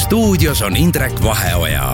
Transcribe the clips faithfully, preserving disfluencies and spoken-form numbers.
stuudios on Indrek Vaheoja.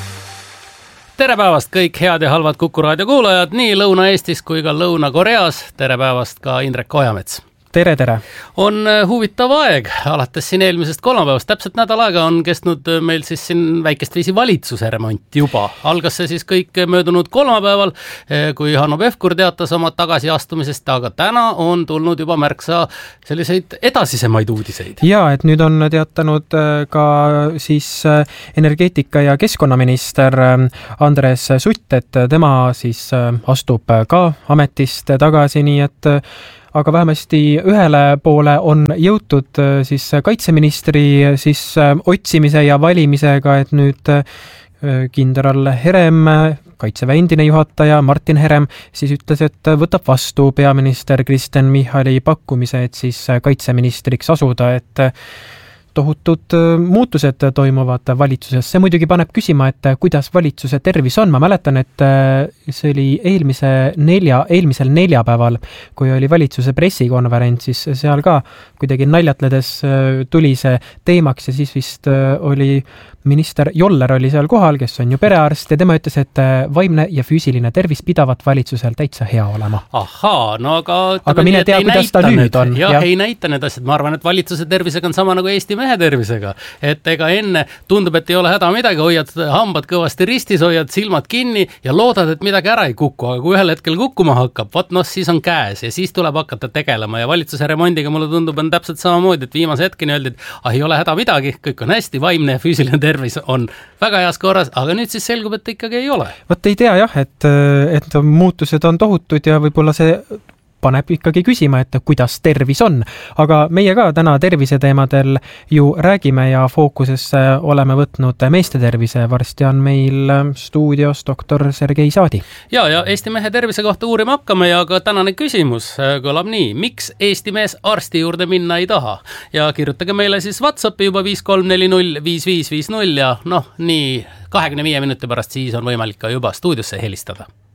Tere päevast kõik head ja halvad Kuku raadio kuulajad nii Lõuna-Eestis kui ka Lõuna-Koreas. Tere päevast ka Indrek Ojamets. Tere, tere. On huvitav aeg, alates siin eelmisest kolmapäevast. Täpselt nädal aega on kestnud meil siis siin väikest viisi valitsuse remont juba. Algas see siis kõik möödunud kolmapäeval, kui Hanno Pevkur teatas oma tagasiastumisest, aga täna on tulnud juba märksa selliseid edasisemaid uudiseid. Ja, et nüüd on teatanud ka siis energeetika- ja keskkonnaminister Andres Sutt, et tema siis astub ka ametist tagasi, nii et aga vähemasti ühele poole on jõutud siis kaitseministri siis otsimise ja valimisega, et nüüd kindral Herem, kaitseväe endine juhataja Martin Herem siis ütles, et võtab vastu peaminister Kristen Michali pakkumise, et siis kaitseministriks asuda, et tohutud muutused toimuvad valitsuses. See muidugi paneb küsima, et kuidas valitsuse tervis on. Ma mäletan, et see oli eelmise nelja, eelmisel neljapäeval, kui oli valitsuse pressikonverents, siis seal ka kuidagi naljatledes tuli see teemaks ja siis vist oli minister Joller oli seal kohal, kes on ju perearst ja tema ütles, et vaimne ja füüsiline tervis pidavat valitsusel täitsa hea olema. Ahaa, no aga... Aga mine tea, kuidas ta nüüd on. Ja, ja ei näita need asjad. Ma arvan, et valitsuse tervisega on sama nagu Eesti mehe tervisega. Et ega enne tundub, et ei ole häda midagi, hoiad hambad kõvasti ristis, hoiad silmad kinni ja loodad, et midagi ära ei kuku. Aga kui ühel hetkel kukkuma hakkab, võt noh, siis on käes ja siis tuleb hakata tegelema. Ja valitsuse remondiga mulle tundub on täpselt samamoodi, et viimase hetkeni öeldi, et ah, ei ole häda midagi, kõik on hästi, vaimne ja füüsiline tervis on väga heas korras, aga nüüd siis selgub, et ikkagi ei ole. Võt ei tea jah, et, et muutused on tohutud ja võib-olla see paneb ikkagi küsima, et kuidas tervis on. Aga meie ka täna terviseteemadel ju räägime ja fookusesse oleme võtnud meeste tervise. Varsti on meil stuudios doktor Sergei Saadi. Ja, ja Eesti mehe tervise kohta uurima hakkame ja ka tänane küsimus kõlab nii. Miks Eesti mees arsti juurde minna ei taha? Ja kirjutage meile siis WhatsAppi juba viis kolm neli null viis viis viis null ja noh, nii kahekümne viie minuti pärast siis on võimalik ka juba stuudiosse helistada.